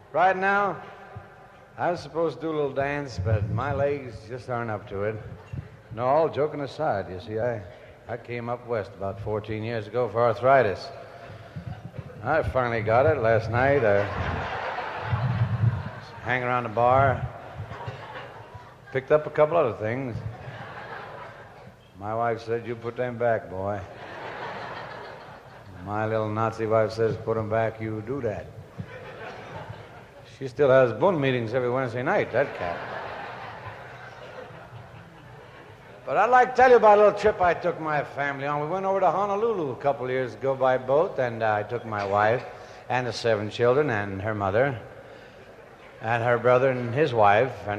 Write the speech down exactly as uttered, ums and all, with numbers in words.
Right now, I was supposed to do a little dance, but my legs just aren't up to it. No, all joking aside, you see, I, I came up west about fourteen years ago for arthritis. I finally got it last night. I was hanging around the bar, picked up a couple other things. My wife said, "You put them back, boy." My little Nazi wife says, "Put them back, you do that." She still has Bund meetings every Wednesday night, that cat. But I'd like to tell you about a little trip I took my family on. We went over to Honolulu a couple of years ago by boat, and uh, I took my wife and the seven children and her mother and her brother and his wife. And